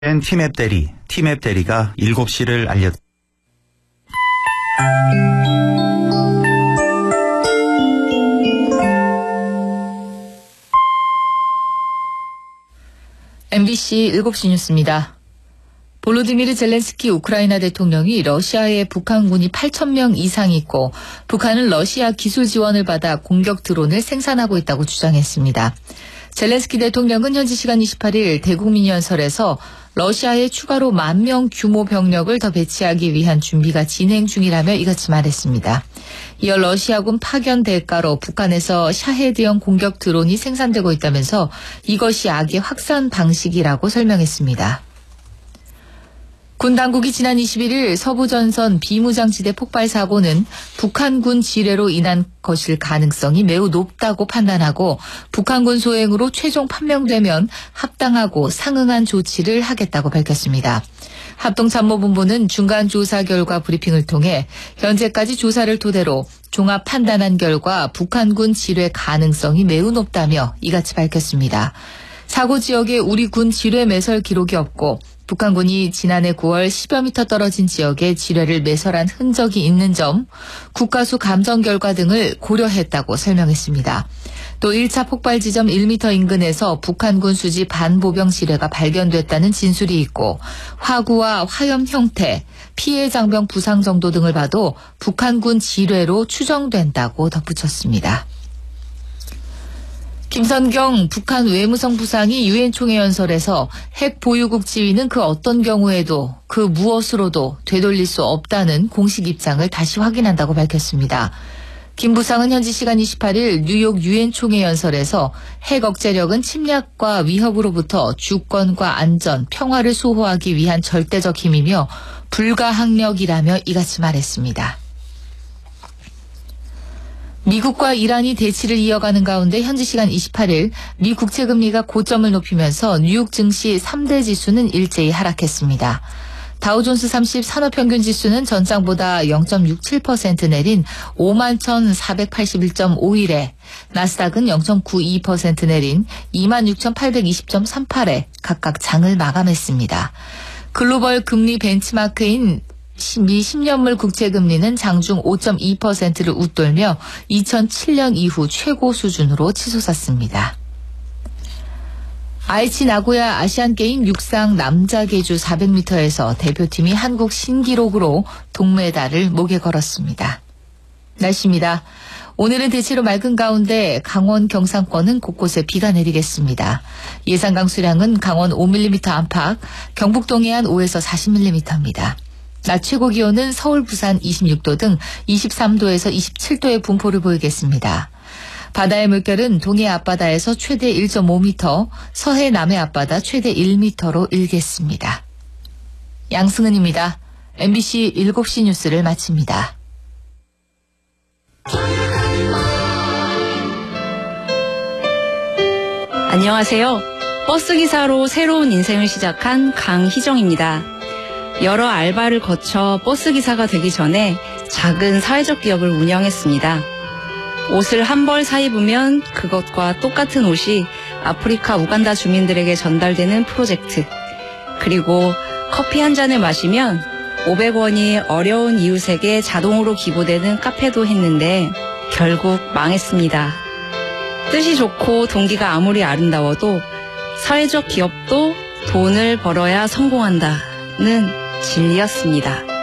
티맵 대리가 7시를 알려. MBC 7시 뉴스입니다. 볼로디미르 젤렌스키 우크라이나 대통령이 러시아에 북한군이 8,000명 이상 있고 북한은 러시아 기술 지원을 받아 공격 드론을 생산하고 있다고 주장했습니다. 젤렌스키 대통령은 현지 시간 28일 대국민연설에서 러시아에 추가로 10,000명 규모 병력을 더 배치하기 위한 준비가 진행 중이라며 이같이 말했습니다. 이어 러시아군 파견 대가로 북한에서 샤헤드형 공격 드론이 생산되고 있다면서 이것이 악의 확산 방식이라고 설명했습니다. 군 당국이 지난 21일 서부전선 비무장지대 폭발 사고는 북한군 지뢰로 인한 것일 가능성이 매우 높다고 판단하고 북한군 소행으로 최종 판명되면 합당하고 상응한 조치를 하겠다고 밝혔습니다. 합동참모본부는 중간 조사 결과 브리핑을 통해 현재까지 조사를 토대로 종합 판단한 결과 북한군 지뢰 가능성이 매우 높다며 이같이 밝혔습니다. 사고 지역에 우리 군 지뢰 매설 기록이 없고 북한군이 지난해 9월 10여 미터 떨어진 지역에 지뢰를 매설한 흔적이 있는 점, 국가수 감정 결과 등을 고려했다고 설명했습니다. 또 1차 폭발 지점 1미터 인근에서 북한군 수지 반보병 지뢰가 발견됐다는 진술이 있고 화구와 화염 형태, 피해 장병 부상 정도 등을 봐도 북한군 지뢰로 추정된다고 덧붙였습니다. 김선경 북한 외무성 부상이 유엔 총회 연설에서 핵 보유국 지위는 그 어떤 경우에도 그 무엇으로도 되돌릴 수 없다는 공식 입장을 다시 확인한다고 밝혔습니다. 김 부상은 현지 시간 28일 뉴욕 유엔 총회 연설에서 핵 억제력은 침략과 위협으로부터 주권과 안전, 평화를 수호하기 위한 절대적 힘이며 불가항력이라며 이같이 말했습니다. 미국과 이란이 대치를 이어가는 가운데 현지 시간 28일 미 국채금리가 고점을 높이면서 뉴욕 증시 3대 지수는 일제히 하락했습니다. 다우존스 30 산업평균지수는 전장보다 0.67% 내린 51,481.51에 나스닥은 0.92% 내린 26,820.38에 각각 장을 마감했습니다. 글로벌 금리 벤치마크인 미 10년물 국채금리는 장중 5.2%를 웃돌며 2007년 이후 최고 수준으로 치솟았습니다. 아이치 나고야 아시안게임 육상 남자 계주 400m에서 대표팀이 한국 신기록으로 동메달을 목에 걸었습니다. 날씨입니다. 오늘은 대체로 맑은 가운데 강원 경상권은 곳곳에 비가 내리겠습니다. 예상 강수량은 강원 5mm 안팎, 경북 동해안 5에서 40mm입니다. 낮 최고 기온은 서울, 부산 26도 등 23도에서 27도의 분포를 보이겠습니다. 바다의 물결은 동해 앞바다에서 최대 1.5m, 서해 남해 앞바다 최대 1m로 일겠습니다. 양승은입니다. MBC 7시 뉴스를 마칩니다. 안녕하세요. 버스기사로 새로운 인생을 시작한 강희정입니다. 여러 알바를 거쳐 버스기사가 되기 전에 작은 사회적 기업을 운영했습니다. 옷을 한 벌 사입으면 그것과 똑같은 옷이 아프리카 우간다 주민들에게 전달되는 프로젝트. 그리고 커피 한 잔을 마시면 500원이 어려운 이웃에게 자동으로 기부되는 카페도 했는데 결국 망했습니다. 뜻이 좋고 동기가 아무리 아름다워도 사회적 기업도 돈을 벌어야 성공한다는 진리였습니다.